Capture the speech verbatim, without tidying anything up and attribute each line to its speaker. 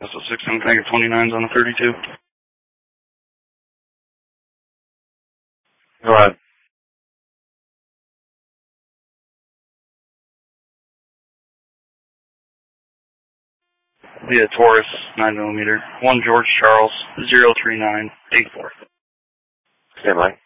Speaker 1: That's a six seven, can I get twenty-nines on the thirty-two?
Speaker 2: Go ahead.
Speaker 1: Via Taurus, nine millimeter. one George Charles, zero three nine eight four.
Speaker 2: Stand by.